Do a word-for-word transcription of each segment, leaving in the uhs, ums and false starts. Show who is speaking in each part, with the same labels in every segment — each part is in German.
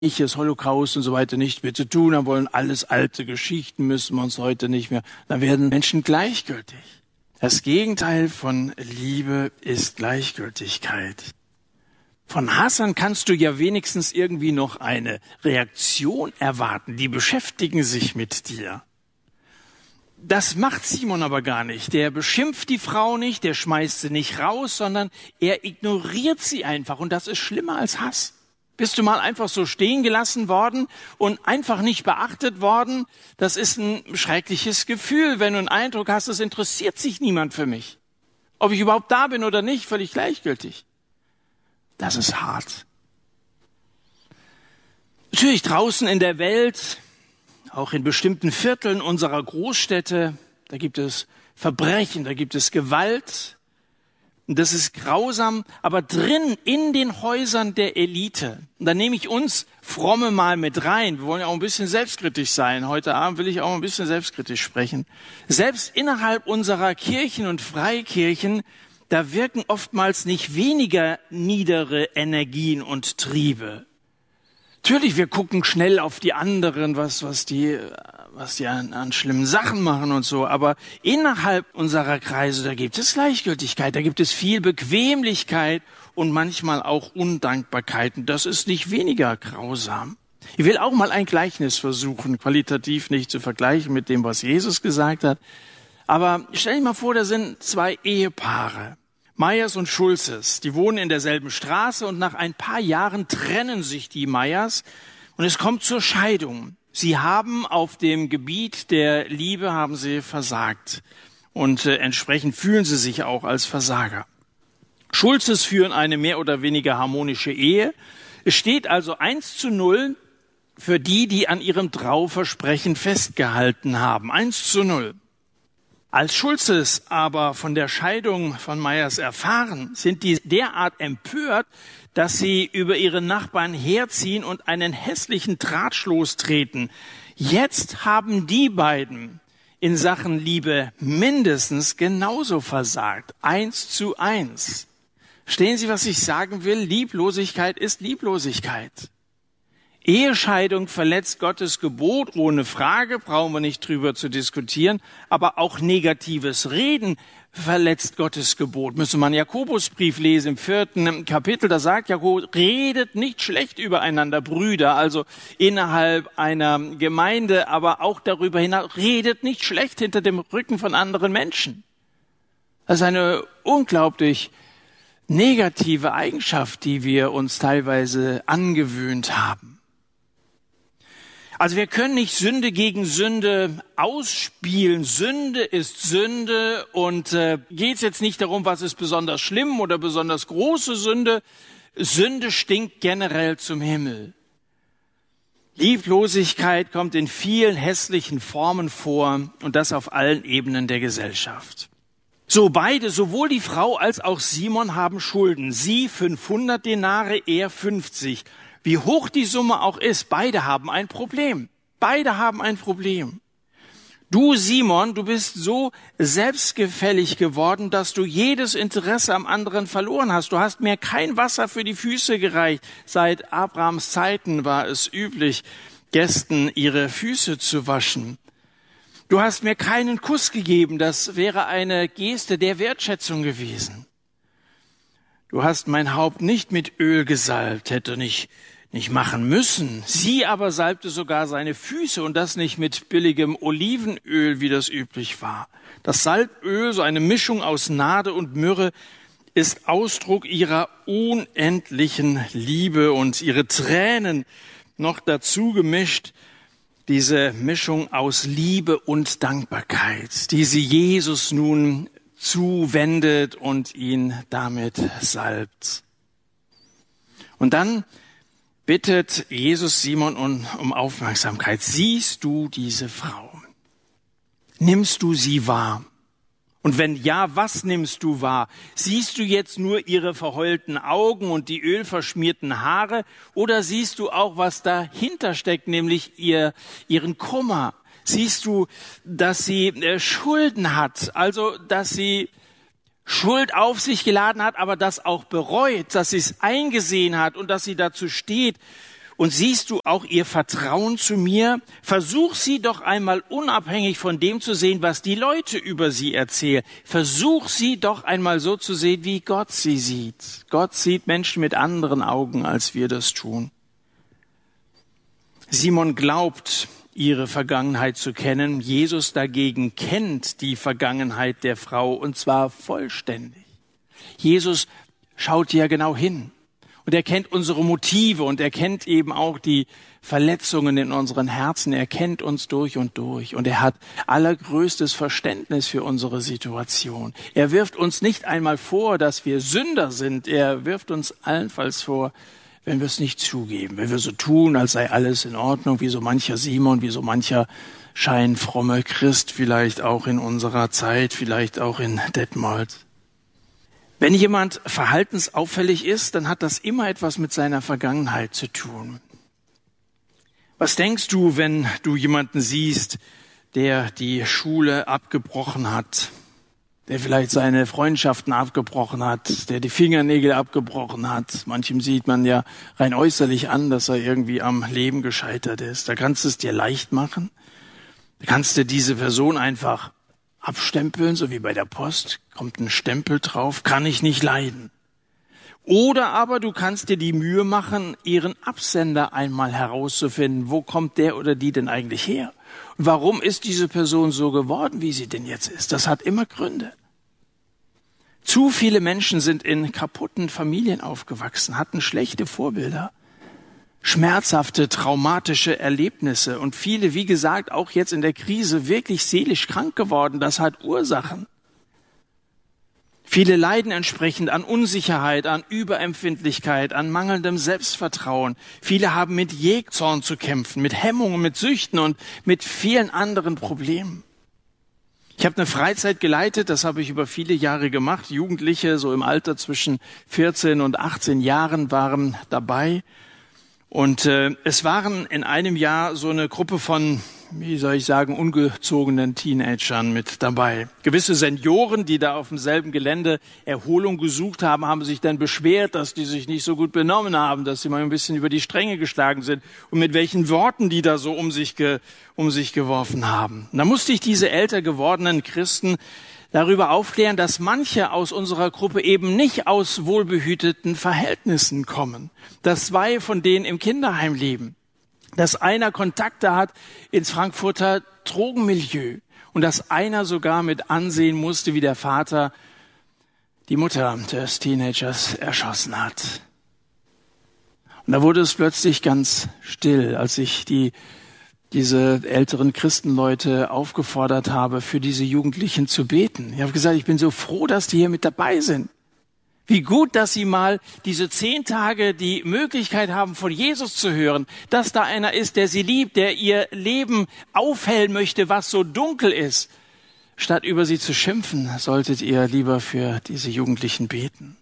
Speaker 1: ich das Holocaust und so weiter nicht mehr zu tun haben wollen. Alles alte Geschichten müssen wir uns heute nicht mehr. Dann werden Menschen gleichgültig. Das Gegenteil von Liebe ist Gleichgültigkeit. Von Hassern kannst du ja wenigstens irgendwie noch eine Reaktion erwarten. Die beschäftigen sich mit dir. Das macht Simon aber gar nicht. Der beschimpft die Frau nicht, der schmeißt sie nicht raus, sondern er ignoriert sie einfach. Und das ist schlimmer als Hass. Bist du mal einfach so stehen gelassen worden und einfach nicht beachtet worden? Das ist ein schreckliches Gefühl, wenn du einen Eindruck hast, es interessiert sich niemand für mich. Ob ich überhaupt da bin oder nicht, völlig gleichgültig. Das ist hart. Natürlich draußen in der Welt, auch in bestimmten Vierteln unserer Großstädte, da gibt es Verbrechen, da gibt es Gewalt. Und das ist grausam, aber drin in den Häusern der Elite, und da nehme ich uns Fromme mal mit rein, wir wollen ja auch ein bisschen selbstkritisch sein, heute Abend will ich auch ein bisschen selbstkritisch sprechen. Selbst innerhalb unserer Kirchen und Freikirchen, da wirken oftmals nicht weniger niedere Energien und Triebe. Natürlich, wir gucken schnell auf die anderen, was, was die, was die an, an schlimmen Sachen machen und so. Aber innerhalb unserer Kreise, da gibt es Gleichgültigkeit, da gibt es viel Bequemlichkeit und manchmal auch Undankbarkeiten. Das ist nicht weniger grausam. Ich will auch mal ein Gleichnis versuchen, qualitativ nicht zu vergleichen mit dem, was Jesus gesagt hat. Aber stell dir mal vor, da sind zwei Ehepaare. Meyers und Schulzes, die wohnen in derselben Straße und nach ein paar Jahren trennen sich die Meyers und es kommt zur Scheidung. Sie haben auf dem Gebiet der Liebe haben sie versagt und äh, entsprechend fühlen sie sich auch als Versager. Schulzes führen eine mehr oder weniger harmonische Ehe. Es steht also eins zu null für die, die an ihrem Trauversprechen festgehalten haben. eins zu null. Als Schulzes aber von der Scheidung von Meyers erfahren, sind die derart empört, dass sie über ihre Nachbarn herziehen und einen hässlichen Tratsch lostreten. Jetzt haben die beiden in Sachen Liebe mindestens genauso versagt. Eins zu eins. Verstehen Sie, was ich sagen will? Lieblosigkeit ist Lieblosigkeit. Ehescheidung verletzt Gottes Gebot, ohne Frage, brauchen wir nicht drüber zu diskutieren, aber auch negatives Reden verletzt Gottes Gebot. Müsste man Jakobusbrief lesen im vierten Kapitel, da sagt Jakobus, redet nicht schlecht übereinander, Brüder, also innerhalb einer Gemeinde, aber auch darüber hinaus, redet nicht schlecht hinter dem Rücken von anderen Menschen. Das ist eine unglaublich negative Eigenschaft, die wir uns teilweise angewöhnt haben. Also wir können nicht Sünde gegen Sünde ausspielen. Sünde ist Sünde und äh, geht es jetzt nicht darum, was ist besonders schlimm oder besonders große Sünde. Sünde stinkt generell zum Himmel. Lieblosigkeit kommt in vielen hässlichen Formen vor und das auf allen Ebenen der Gesellschaft. So beide, sowohl die Frau als auch Simon haben Schulden. Sie fünfhundert Denare, er fünfzig. Wie hoch die Summe auch ist, beide haben ein Problem. Beide haben ein Problem. Du, Simon, du bist so selbstgefällig geworden, dass du jedes Interesse am anderen verloren hast. Du hast mir kein Wasser für die Füße gereicht. Seit Abrahams Zeiten war es üblich, Gästen ihre Füße zu waschen. Du hast mir keinen Kuss gegeben. Das wäre eine Geste der Wertschätzung gewesen. Du hast mein Haupt nicht mit Öl gesalbt, hätte nicht, nicht machen müssen. Sie aber salbte sogar seine Füße und das nicht mit billigem Olivenöl, wie das üblich war. Das Salböl, so eine Mischung aus Nade und Myrrhe, ist Ausdruck ihrer unendlichen Liebe und ihre Tränen noch dazu gemischt, diese Mischung aus Liebe und Dankbarkeit, die sie Jesus nun zuwendet und ihn damit salbt. Und dann bittet Jesus Simon um, um Aufmerksamkeit. Siehst du diese Frau? Nimmst du sie wahr? Und wenn ja, was nimmst du wahr? Siehst du jetzt nur ihre verheulten Augen und die ölverschmierten Haare oder siehst du auch, was dahinter steckt, nämlich ihr, ihren Kummer? Siehst du, dass sie äh, Schulden hat, also dass sie Schuld auf sich geladen hat, aber das auch bereut, dass sie es eingesehen hat und dass sie dazu steht Und siehst du auch ihr Vertrauen zu mir? Versuch sie doch einmal unabhängig von dem zu sehen, was die Leute über sie erzählen. Versuch sie doch einmal so zu sehen, wie Gott sie sieht. Gott sieht Menschen mit anderen Augen, als wir das tun. Simon glaubt, ihre Vergangenheit zu kennen. Jesus dagegen kennt die Vergangenheit der Frau, und zwar vollständig. Jesus schaut ja genau hin. Und er kennt unsere Motive und er kennt eben auch die Verletzungen in unseren Herzen. Er kennt uns durch und durch und er hat allergrößtes Verständnis für unsere Situation. Er wirft uns nicht einmal vor, dass wir Sünder sind. Er wirft uns allenfalls vor, wenn wir es nicht zugeben, wenn wir so tun, als sei alles in Ordnung, wie so mancher Simon, wie so mancher scheinfromme Christ, vielleicht auch in unserer Zeit, vielleicht auch in Detmold. Wenn jemand verhaltensauffällig ist, dann hat das immer etwas mit seiner Vergangenheit zu tun. Was denkst du, wenn du jemanden siehst, der die Schule abgebrochen hat, der vielleicht seine Freundschaften abgebrochen hat, der die Fingernägel abgebrochen hat? Manchem sieht man ja rein äußerlich an, dass er irgendwie am Leben gescheitert ist. Da kannst du es dir leicht machen. Da kannst du diese Person einfach abstempeln, so wie bei der Post, kommt ein Stempel drauf, kann ich nicht leiden. Oder aber du kannst dir die Mühe machen, ihren Absender einmal herauszufinden, wo kommt der oder die denn eigentlich her? Und warum ist diese Person so geworden, wie sie denn jetzt ist? Das hat immer Gründe. Zu viele Menschen sind in kaputten Familien aufgewachsen, hatten schlechte Vorbilder, schmerzhafte, traumatische Erlebnisse und viele, wie gesagt, auch jetzt in der Krise wirklich seelisch krank geworden. Das hat Ursachen. Viele leiden entsprechend an Unsicherheit, an Überempfindlichkeit, an mangelndem Selbstvertrauen. Viele haben mit Jähzorn zu kämpfen, mit Hemmungen, mit Süchten und mit vielen anderen Problemen. Ich habe eine Freizeit geleitet, das habe ich über viele Jahre gemacht. Jugendliche, so im Alter zwischen vierzehn und achtzehn Jahren, waren dabei. Und äh, es waren in einem Jahr so eine Gruppe von, wie soll ich sagen, ungezogenen Teenagern mit dabei. Gewisse Senioren, die da auf demselben Gelände Erholung gesucht haben, haben sich dann beschwert, dass die sich nicht so gut benommen haben, dass sie mal ein bisschen über die Stränge geschlagen sind und mit welchen Worten die da so um sich, ge, um sich geworfen haben. Und da musste ich diese älter gewordenen Christen darüber aufklären, dass manche aus unserer Gruppe eben nicht aus wohlbehüteten Verhältnissen kommen, dass zwei von denen im Kinderheim leben, dass einer Kontakte hat ins Frankfurter Drogenmilieu und dass einer sogar mit ansehen musste, wie der Vater die Mutter des Teenagers erschossen hat. Und da wurde es plötzlich ganz still, als ich die diese älteren Christenleute aufgefordert habe, für diese Jugendlichen zu beten. Ich habe gesagt, ich bin so froh, dass die hier mit dabei sind. Wie gut, dass sie mal diese zehn Tage die Möglichkeit haben, von Jesus zu hören, dass da einer ist, der sie liebt, der ihr Leben aufhellen möchte, was so dunkel ist. Statt über sie zu schimpfen, solltet ihr lieber für diese Jugendlichen beten.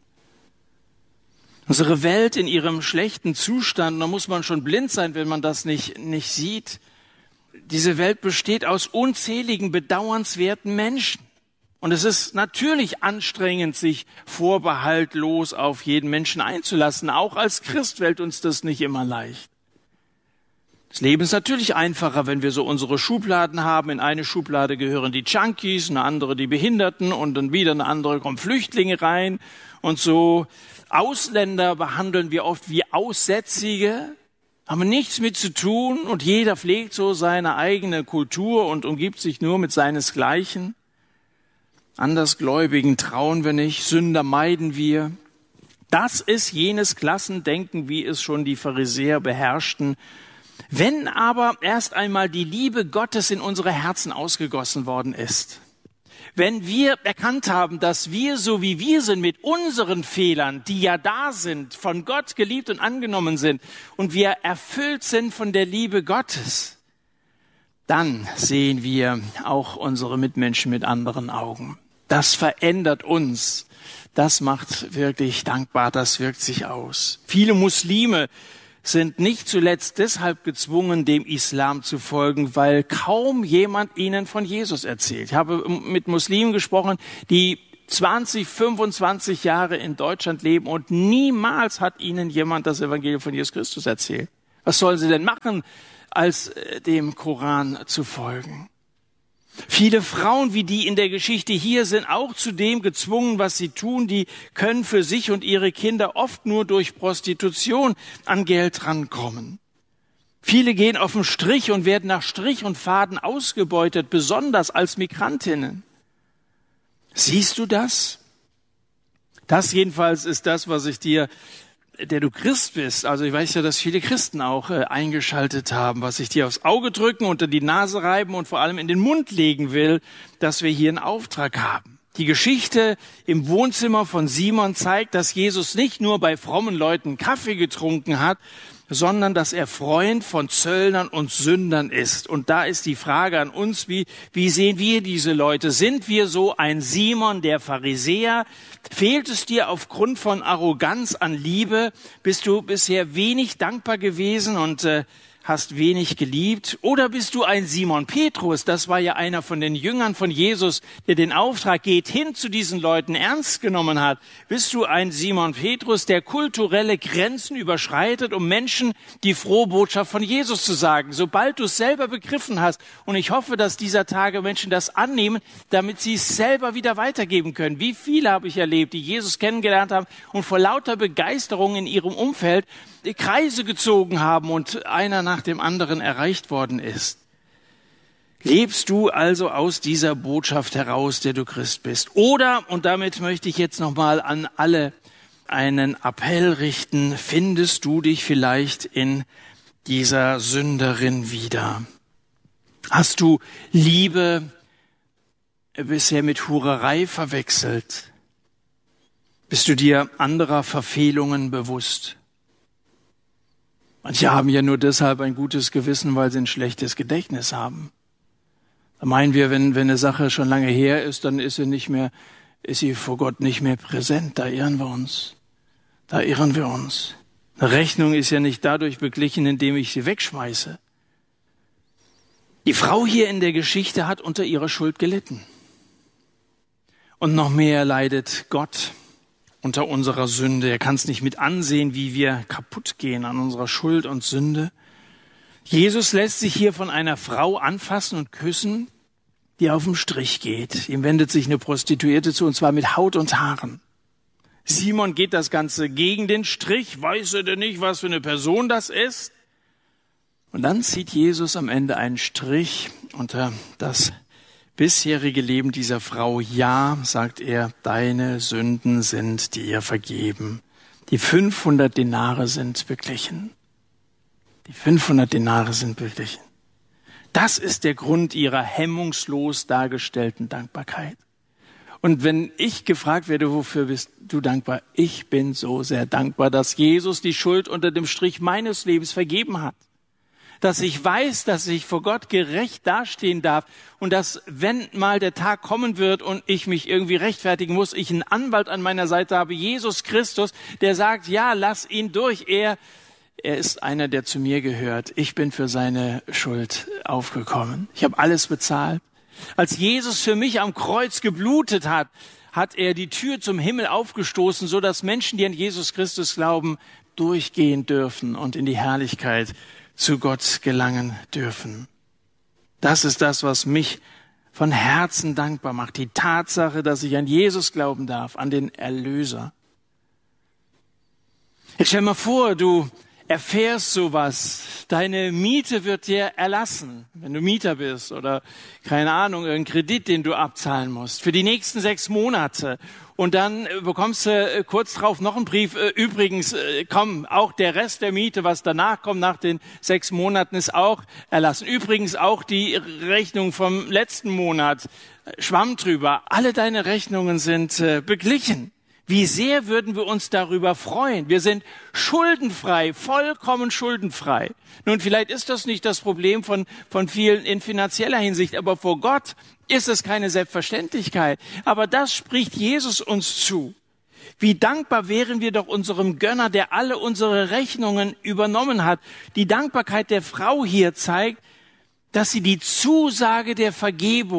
Speaker 1: Unsere Welt in ihrem schlechten Zustand, da muss man schon blind sein, wenn man das nicht, nicht sieht. Diese Welt besteht aus unzähligen, bedauernswerten Menschen. Und es ist natürlich anstrengend, sich vorbehaltlos auf jeden Menschen einzulassen. Auch als Christ fällt uns das nicht immer leicht. Das Leben ist natürlich einfacher, wenn wir so unsere Schubladen haben. In eine Schublade gehören die Junkies, eine andere die Behinderten und dann wieder eine andere kommen Flüchtlinge rein. Und so Ausländer behandeln wir oft wie Aussätzige, haben nichts mit zu tun und jeder pflegt so seine eigene Kultur und umgibt sich nur mit seinesgleichen. Andersgläubigen trauen wir nicht, Sünder meiden wir. Das ist jenes Klassendenken, wie es schon die Pharisäer beherrschten. Wenn aber erst einmal die Liebe Gottes in unsere Herzen ausgegossen worden ist, wenn wir erkannt haben, dass wir so wie wir sind mit unseren Fehlern, die ja da sind, von Gott geliebt und angenommen sind und wir erfüllt sind von der Liebe Gottes, dann sehen wir auch unsere Mitmenschen mit anderen Augen. Das verändert uns. Das macht wirklich dankbar, das wirkt sich aus. Viele Muslime sind nicht zuletzt deshalb gezwungen, dem Islam zu folgen, weil kaum jemand ihnen von Jesus erzählt. Ich habe mit Muslimen gesprochen, die zwanzig, fünfundzwanzig Jahre in Deutschland leben und niemals hat ihnen jemand das Evangelium von Jesus Christus erzählt. Was soll sie denn machen, als dem Koran zu folgen? Viele Frauen wie die in der Geschichte hier sind auch zu dem gezwungen, was sie tun. Die können für sich und ihre Kinder oft nur durch Prostitution an Geld rankommen. Viele gehen auf den Strich und werden nach Strich und Faden ausgebeutet, besonders als Migrantinnen. Siehst du das? Das jedenfalls ist das, was ich dir, der du Christ bist, also ich weiß ja, dass viele Christen auch äh, eingeschaltet haben, was ich dir aufs Auge drücken, unter die Nase reiben und vor allem in den Mund legen will, dass wir hier einen Auftrag haben. Die Geschichte im Wohnzimmer von Simon zeigt, dass Jesus nicht nur bei frommen Leuten Kaffee getrunken hat, sondern dass er Freund von Zöllnern und Sündern ist. Und da ist die Frage an uns, wie, wie sehen wir diese Leute? Sind wir so ein Simon, der Pharisäer? Fehlt es dir aufgrund von Arroganz an Liebe? Bist du bisher wenig dankbar gewesen und äh, hast wenig geliebt? Oder bist du ein Simon Petrus? Das war ja einer von den Jüngern von Jesus, der den Auftrag geht hin zu diesen Leuten ernst genommen hat. Bist du ein Simon Petrus, der kulturelle Grenzen überschreitet, um Menschen die frohe Botschaft von Jesus zu sagen? Sobald du es selber begriffen hast, und ich hoffe, dass dieser Tage Menschen das annehmen, damit sie es selber wieder weitergeben können. Wie viele habe ich erlebt, die Jesus kennengelernt haben und vor lauter Begeisterung in ihrem Umfeld die Kreise gezogen haben und einer nach dem anderen erreicht worden ist. Lebst du also aus dieser Botschaft heraus, der du Christ bist? Oder, und damit möchte ich jetzt nochmal an alle einen Appell richten, findest du dich vielleicht in dieser Sünderin wieder? Hast du Liebe bisher mit Hurerei verwechselt? Bist du dir anderer Verfehlungen bewusst? Manche haben ja nur deshalb ein gutes Gewissen, weil sie ein schlechtes Gedächtnis haben. Da meinen wir, wenn, wenn eine Sache schon lange her ist, dann ist sie nicht mehr, ist sie vor Gott nicht mehr präsent. Da irren wir uns. Da irren wir uns. Eine Rechnung ist ja nicht dadurch beglichen, indem ich sie wegschmeiße. Die Frau hier in der Geschichte hat unter ihrer Schuld gelitten. Und noch mehr leidet Gott unter unserer Sünde. Er kann es nicht mit ansehen, wie wir kaputt gehen an unserer Schuld und Sünde. Jesus lässt sich hier von einer Frau anfassen und küssen, die auf den Strich geht. Ihm wendet sich eine Prostituierte zu, und zwar mit Haut und Haaren. Simon geht das Ganze gegen den Strich. Weiß er denn nicht, was für eine Person das ist? Und dann zieht Jesus am Ende einen Strich unter das bisherige Leben dieser Frau. Ja, sagt er, deine Sünden sind dir vergeben. Die fünfhundert Denare sind beglichen. Die fünfhundert Denare sind beglichen. Das ist der Grund ihrer hemmungslos dargestellten Dankbarkeit. Und wenn ich gefragt werde, wofür bist du dankbar? Ich bin so sehr dankbar, dass Jesus die Schuld unter dem Strich meines Lebens vergeben hat. Dass ich weiß, dass ich vor Gott gerecht dastehen darf und dass, wenn mal der Tag kommen wird und ich mich irgendwie rechtfertigen muss, ich einen Anwalt an meiner Seite habe, Jesus Christus, der sagt, ja, lass ihn durch. Er, er ist einer, der zu mir gehört. Ich bin für seine Schuld aufgekommen. Ich habe alles bezahlt. Als Jesus für mich am Kreuz geblutet hat, hat er die Tür zum Himmel aufgestoßen, so dass Menschen, die an Jesus Christus glauben, durchgehen dürfen und in die Herrlichkeit zu Gott gelangen dürfen. Das ist das, was mich von Herzen dankbar macht. Die Tatsache, dass ich an Jesus glauben darf, an den Erlöser. Jetzt stell mal vor, du erfährst sowas. Deine Miete wird dir erlassen, wenn du Mieter bist oder, keine Ahnung, irgendein Kredit, den du abzahlen musst, für die nächsten sechs Monate. Und dann bekommst du kurz drauf noch einen Brief. Übrigens, komm, auch der Rest der Miete, was danach kommt, nach den sechs Monaten, ist auch erlassen. Übrigens auch die Rechnung vom letzten Monat. Schwamm drüber. Alle deine Rechnungen sind beglichen. Wie sehr würden wir uns darüber freuen? Wir sind schuldenfrei, vollkommen schuldenfrei. Nun, vielleicht ist das nicht das Problem von, von vielen in finanzieller Hinsicht, aber vor Gott ist es keine Selbstverständlichkeit. Aber das spricht Jesus uns zu. Wie dankbar wären wir doch unserem Gönner, der alle unsere Rechnungen übernommen hat. Die Dankbarkeit der Frau hier zeigt, dass sie die Zusage der Vergebung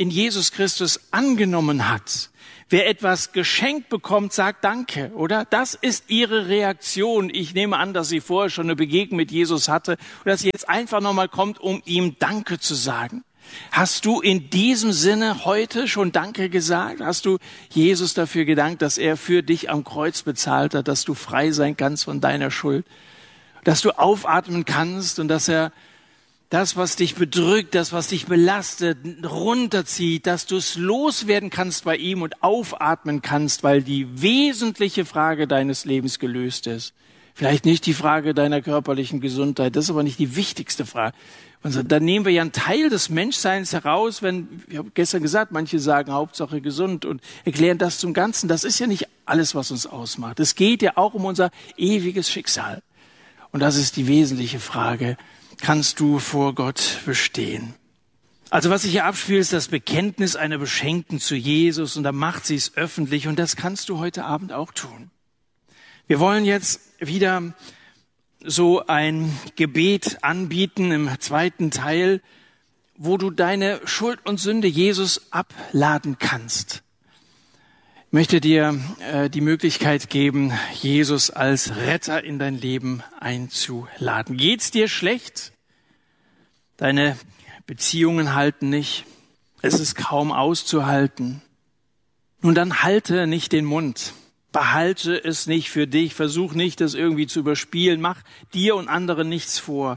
Speaker 1: in Jesus Christus angenommen hat. Wer etwas geschenkt bekommt, sagt Danke, oder? Das ist ihre Reaktion. Ich nehme an, dass sie vorher schon eine Begegnung mit Jesus hatte und dass sie jetzt einfach nochmal kommt, um ihm Danke zu sagen. Hast du in diesem Sinne heute schon Danke gesagt? Hast du Jesus dafür gedankt, dass er für dich am Kreuz bezahlt hat, dass du frei sein kannst von deiner Schuld, dass du aufatmen kannst und dass er das, was dich bedrückt, das, was dich belastet, runterzieht, dass du es loswerden kannst bei ihm und aufatmen kannst, weil die wesentliche Frage deines Lebens gelöst ist. Vielleicht nicht die Frage deiner körperlichen Gesundheit, das ist aber nicht die wichtigste Frage. Und dann nehmen wir ja einen Teil des Menschseins heraus, wenn, ich habe gestern gesagt, manche sagen Hauptsache gesund und erklären das zum Ganzen. Das ist ja nicht alles, was uns ausmacht. Es geht ja auch um unser ewiges Schicksal. Und das ist die wesentliche Frage. Kannst du vor Gott bestehen? Also was sich hier abspielt, ist das Bekenntnis einer Beschenkten zu Jesus und da macht sie es öffentlich und das kannst du heute Abend auch tun. Wir wollen jetzt wieder so ein Gebet anbieten im zweiten Teil, wo du deine Schuld und Sünde Jesus abladen kannst. Ich möchte dir äh, die Möglichkeit geben, Jesus als Retter in dein Leben einzuladen. Geht's dir schlecht? Deine Beziehungen halten nicht. Es ist kaum auszuhalten. Nun dann halte nicht den Mund. Behalte es nicht für dich. Versuch nicht, das irgendwie zu überspielen. Mach dir und anderen nichts vor.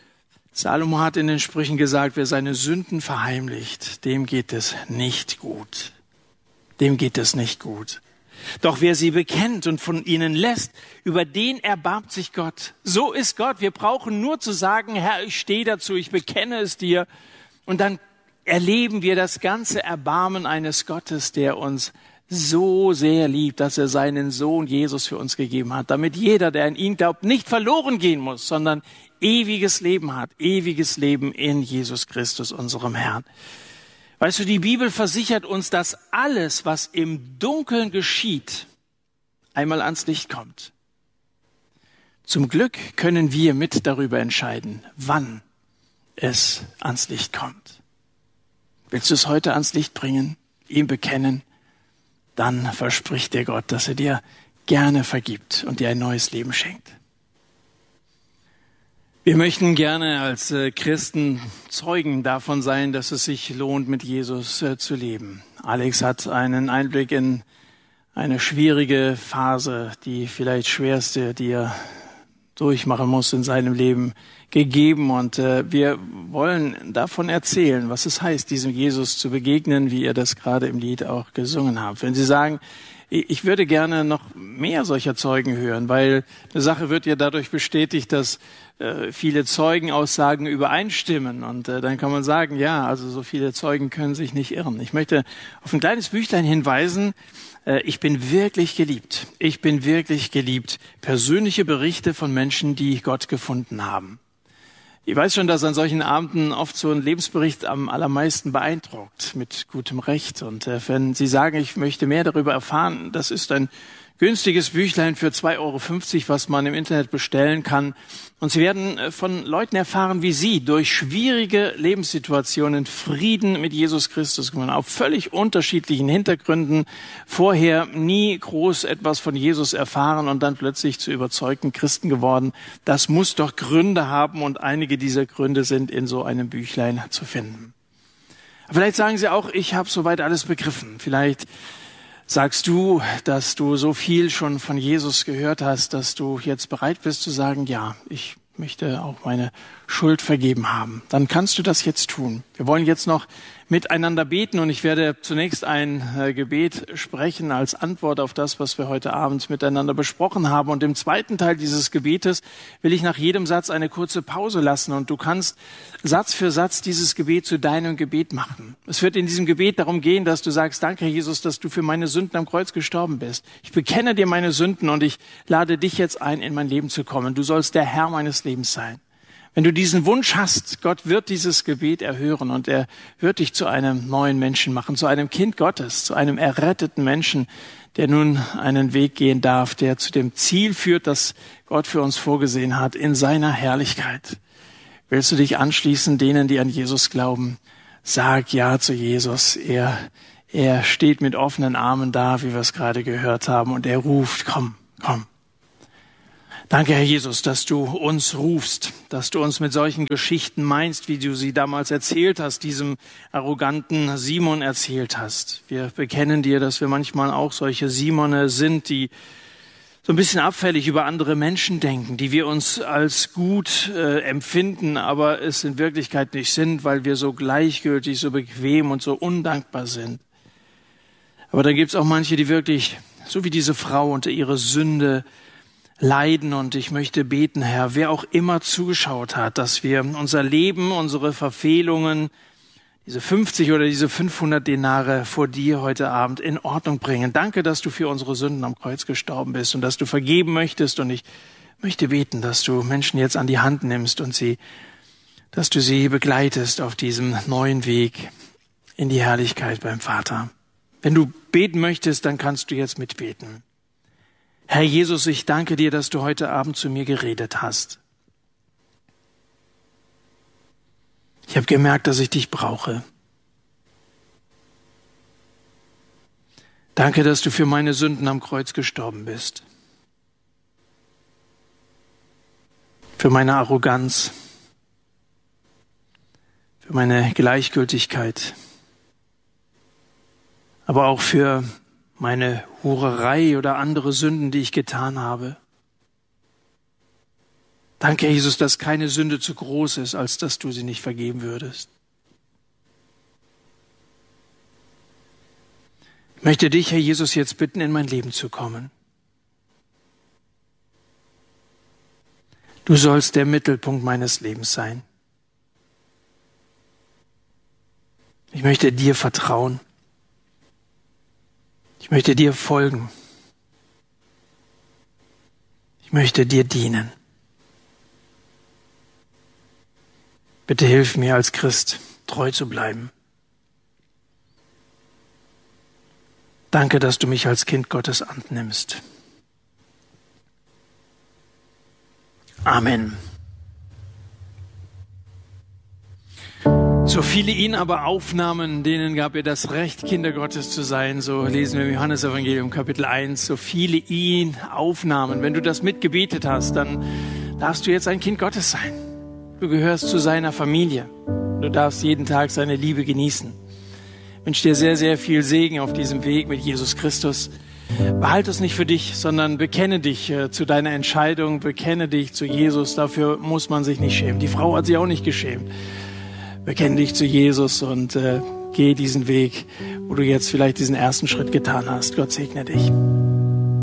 Speaker 1: Salomo hat in den Sprüchen gesagt, wer seine Sünden verheimlicht, dem geht es nicht gut. Dem geht es nicht gut. Doch wer sie bekennt und von ihnen lässt, über den erbarmt sich Gott. So ist Gott. Wir brauchen nur zu sagen, Herr, ich stehe dazu, ich bekenne es dir. Und dann erleben wir das ganze Erbarmen eines Gottes, der uns so sehr liebt, dass er seinen Sohn Jesus für uns gegeben hat, damit jeder, der an ihn glaubt, nicht verloren gehen muss, sondern ewiges Leben hat, ewiges Leben in Jesus Christus, unserem Herrn. Weißt du, die Bibel versichert uns, dass alles, was im Dunkeln geschieht, einmal ans Licht kommt. Zum Glück können wir mit darüber entscheiden, wann es ans Licht kommt. Willst du es heute ans Licht bringen, ihm bekennen? Dann verspricht dir Gott, dass er dir gerne vergibt und dir ein neues Leben schenkt. Wir möchten gerne als Christen Zeugen davon sein, dass es sich lohnt, mit Jesus zu leben. Alex hat einen Einblick in eine schwierige Phase, die vielleicht schwerste, die er durchmachen muss in seinem Leben, gegeben. Und wir wollen davon erzählen, was es heißt, diesem Jesus zu begegnen, wie ihr das gerade im Lied auch gesungen habt. Wenn Sie sagen, ich würde gerne noch mehr solcher Zeugen hören, weil eine Sache wird ja dadurch bestätigt, dass äh, viele Zeugenaussagen übereinstimmen. Und äh, dann kann man sagen, ja, also so viele Zeugen können sich nicht irren. Ich möchte auf ein kleines Büchlein hinweisen. Äh, ich bin wirklich geliebt. Ich bin wirklich geliebt. Persönliche Berichte von Menschen, die Gott gefunden haben. Ich weiß schon, dass an solchen Abenden oft so ein Lebensbericht am allermeisten beeindruckt, mit gutem Recht. Und äh, wenn Sie sagen, ich möchte mehr darüber erfahren, das ist ein günstiges Büchlein für zwei Euro fünfzig, was man im Internet bestellen kann. Und Sie werden äh, von Leuten erfahren, wie Sie durch schwierige Lebenssituationen Frieden mit Jesus Christus gewonnen haben, auf völlig unterschiedlichen Hintergründen, vorher nie groß etwas von Jesus erfahren und dann plötzlich zu überzeugten Christen geworden. Das muss doch Gründe haben und einige dieser Gründe sind in so einem Büchlein zu finden. Vielleicht sagen Sie auch, ich habe soweit alles begriffen. Vielleicht sagst du, dass du so viel schon von Jesus gehört hast, dass du jetzt bereit bist zu sagen, ja, ich möchte auch meine Schuld vergeben haben. Dann kannst du das jetzt tun. Wir wollen jetzt noch miteinander beten und ich werde zunächst ein äh, Gebet sprechen als Antwort auf das, was wir heute Abend miteinander besprochen haben. Und im zweiten Teil dieses Gebetes will ich nach jedem Satz eine kurze Pause lassen und du kannst Satz für Satz dieses Gebet zu deinem Gebet machen. Es wird in diesem Gebet darum gehen, dass du sagst, danke Jesus, dass du für meine Sünden am Kreuz gestorben bist. Ich bekenne dir meine Sünden und ich lade dich jetzt ein, in mein Leben zu kommen. Du sollst der Herr meines Lebens sein. Wenn du diesen Wunsch hast, Gott wird dieses Gebet erhören und er wird dich zu einem neuen Menschen machen, zu einem Kind Gottes, zu einem erretteten Menschen, der nun einen Weg gehen darf, der zu dem Ziel führt, das Gott für uns vorgesehen hat, in seiner Herrlichkeit. Willst du dich anschließen, denen, die an Jesus glauben? sag Ja zu Jesus. Er, er steht mit offenen Armen da, wie wir es gerade gehört haben, und er ruft, komm, komm. Danke, Herr Jesus, dass du uns rufst, dass du uns mit solchen Geschichten meinst, wie du sie damals erzählt hast, diesem arroganten Simon erzählt hast. Wir bekennen dir, dass wir manchmal auch solche Simone sind, die so ein bisschen abfällig über andere Menschen denken, die wir uns als gut äh, empfinden, aber es in Wirklichkeit nicht sind, weil wir so gleichgültig, so bequem und so undankbar sind. Aber dann gibt es auch manche, die wirklich, so wie diese Frau, unter ihre Sünde leiden, und ich möchte beten, Herr, wer auch immer zugeschaut hat, dass wir unser Leben, unsere Verfehlungen, diese fünfzig oder diese fünfhundert Denare vor dir heute Abend in Ordnung bringen. Danke, dass du für unsere Sünden am Kreuz gestorben bist und dass du vergeben möchtest, und ich möchte beten, dass du Menschen jetzt an die Hand nimmst und sie, dass du sie begleitest auf diesem neuen Weg in die Herrlichkeit beim Vater. Wenn du beten möchtest, dann kannst du jetzt mitbeten. Herr Jesus, ich danke dir, dass du heute Abend zu mir geredet hast. Ich habe gemerkt, dass ich dich brauche. Danke, dass du für meine Sünden am Kreuz gestorben bist. Für meine Arroganz, für meine Gleichgültigkeit, aber auch für meine Hurerei oder andere Sünden, die ich getan habe. Danke, Jesus, dass keine Sünde zu groß ist, als dass du sie nicht vergeben würdest. Ich möchte dich, Herr Jesus, jetzt bitten, in mein Leben zu kommen. Du sollst der Mittelpunkt meines Lebens sein. Ich möchte dir vertrauen. Ich möchte dir folgen. Ich möchte dir dienen. Bitte hilf mir als Christ, treu zu bleiben. Danke, dass du mich als Kind Gottes annimmst. Amen. So viele ihn aber aufnahmen, denen gab er das Recht, Kinder Gottes zu sein. So lesen wir im Johannesevangelium Kapitel eins. So viele ihn aufnahmen. Wenn du das mitgebetet hast, dann darfst du jetzt ein Kind Gottes sein. Du gehörst zu seiner Familie. Du darfst jeden Tag seine Liebe genießen. Ich wünsche dir sehr, sehr viel Segen auf diesem Weg mit Jesus Christus. Behalte es nicht für dich, sondern bekenne dich äh, zu deiner Entscheidung. Bekenne dich zu Jesus. Dafür muss man sich nicht schämen. Die Frau hat sich auch nicht geschämt. Bekenne dich zu Jesus und äh, geh diesen Weg, wo du jetzt vielleicht diesen ersten Schritt getan hast. Gott segne dich.